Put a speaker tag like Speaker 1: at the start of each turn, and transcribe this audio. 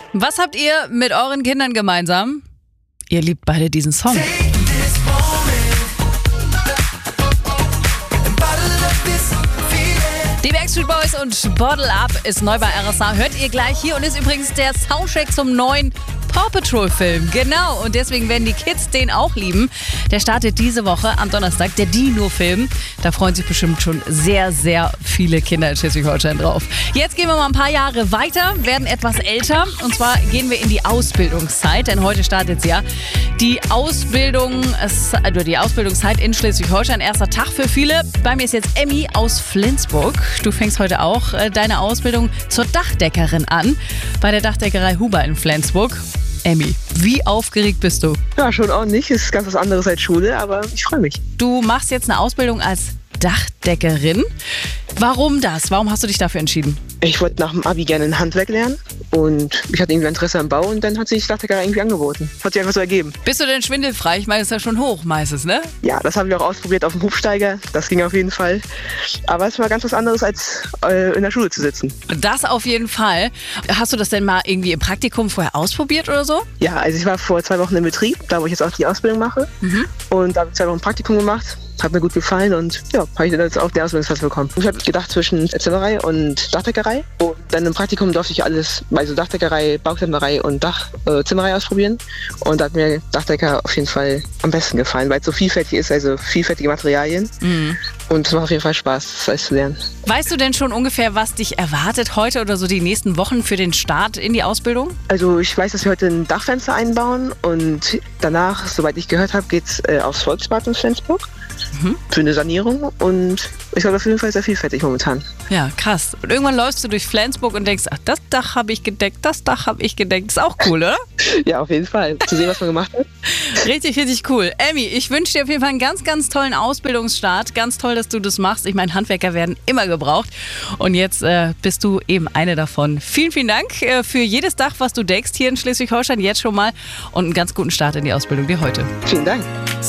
Speaker 1: Was habt ihr mit euren Kindern gemeinsam? Ihr liebt beide diesen Song. Die Backstreet Boys und Bottle Up ist neu bei RSA. Hört ihr gleich hier und ist übrigens der Soundtrack zum neuen Paw Patrol Film. Genau, und deswegen werden die Kids den auch lieben. Der startet diese Woche am Donnerstag, der Dino-Film. Da freuen sich bestimmt schon sehr, sehr viele Kinder in Schleswig-Holstein drauf. Jetzt gehen wir mal ein paar Jahre weiter, werden etwas älter. Und zwar gehen wir in die Ausbildungszeit, denn heute startet ja die Ausbildungszeit in Schleswig-Holstein. Erster Tag für viele. Bei mir ist jetzt Emmy aus Flensburg. Du fängst heute auch deine Ausbildung zur Dachdeckerin an bei der Dachdeckerei Huber in Flensburg. Emmy, wie aufgeregt bist du?
Speaker 2: Ja, schon ordentlich. Es ist ganz was anderes als Schule, aber ich freue mich.
Speaker 1: Du machst jetzt eine Ausbildung als Dachdeckerin. Warum das? Warum hast du dich dafür entschieden?
Speaker 2: Ich wollte nach dem Abi gerne ein Handwerk lernen und ich hatte irgendwie Interesse am Bau und dann hat sich die Dachdeckerei irgendwie angeboten. Hat sich einfach so ergeben.
Speaker 1: Bist du denn schwindelfrei? Ich meine, das ist ja schon hoch meistens, ne?
Speaker 2: Ja, das habe ich auch ausprobiert auf dem Hufsteiger. Das ging auf jeden Fall. Aber es war ganz was anderes, als in der Schule zu sitzen.
Speaker 1: Das auf jeden Fall. Hast du das denn mal irgendwie im Praktikum vorher ausprobiert oder so?
Speaker 2: Ja, also ich war vor 2 Wochen im Betrieb, da wo ich jetzt auch die Ausbildung mache. Und da habe ich 2 Wochen ein Praktikum gemacht. Hat mir gut gefallen und ja, habe ich dann jetzt auch den Ausbildungsplatz bekommen. Ich habe gedacht zwischen Zimmerei und Dachdeckerei. Und dann im Praktikum durfte ich alles, also Dachdeckerei, Bauklemmerei und Zimmerei ausprobieren. Und da hat mir Dachdecker auf jeden Fall am besten gefallen, weil es so vielfältig ist, also vielfältige Materialien. Und es macht auf jeden Fall Spaß, das alles zu lernen.
Speaker 1: Weißt du denn schon ungefähr, was dich erwartet heute oder so die nächsten Wochen für den Start in die Ausbildung?
Speaker 2: Also ich weiß, dass wir heute ein Dachfenster einbauen und danach, soweit ich gehört habe, geht es aufs Volksbad in Flensburg. Für eine Sanierung und ich glaube auf jeden Fall sehr vielfältig momentan.
Speaker 1: Ja, krass. Und irgendwann läufst du durch Flensburg und denkst, ach, das Dach habe ich gedeckt, das Dach habe ich gedeckt. Ist auch cool, oder?
Speaker 2: Ja, auf jeden Fall. Zu sehen, was man gemacht hat.
Speaker 1: Richtig, richtig cool. Emmy, ich wünsche dir auf jeden Fall einen ganz, ganz tollen Ausbildungsstart. Ganz toll, dass du das machst. Ich meine, Handwerker werden immer gebraucht. Und jetzt bist du eben eine davon. Vielen, vielen Dank für jedes Dach, was du deckst hier in Schleswig-Holstein jetzt schon mal. Und einen ganz guten Start in die Ausbildung dir heute.
Speaker 2: Vielen Dank.